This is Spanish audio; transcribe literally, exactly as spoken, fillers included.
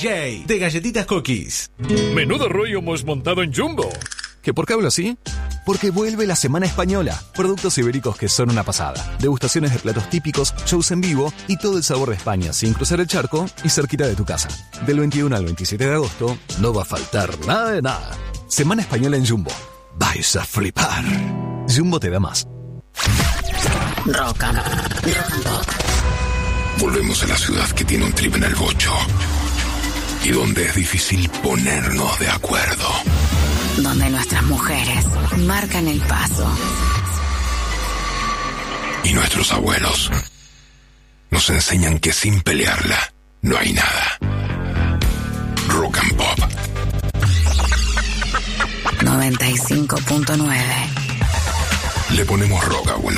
J, de Galletitas Cookies. Menudo rollo hemos montado en Jumbo. ¿Que por qué hablo así? Porque vuelve la Semana Española. Productos ibéricos que son una pasada. Degustaciones de platos típicos, shows en vivo y todo el sabor de España sin cruzar el charco y cerquita de tu casa. Del veintiuno al veintisiete de agosto no va a faltar nada de nada. Semana Española en Jumbo. Vais a flipar. Jumbo te da más. Rock and, rock and pop. Volvemos a la ciudad que tiene un trip en el bocho y donde es difícil ponernos de acuerdo. Donde nuestras mujeres marcan el paso. Y nuestros abuelos nos enseñan que sin pelearla no hay nada. Rock and Pop. noventa y cinco punto nueve. Le ponemos rock a Buenos